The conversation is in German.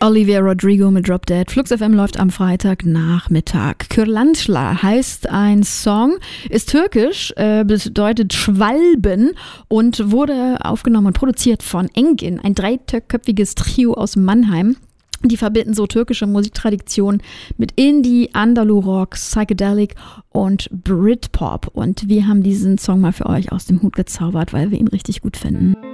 Olivia Rodrigo mit Drop Dead. Flux FM läuft am Freitagnachmittag. Kürlantschla heißt ein Song, ist türkisch, bedeutet Schwalben und wurde aufgenommen und produziert von Engin, ein dreiköpfiges Trio aus Mannheim. Die verbinden so türkische Musiktradition mit Indie, Andalu-Rock, Psychedelic und Britpop. Und wir haben diesen Song mal für euch aus dem Hut gezaubert, weil wir ihn richtig gut finden.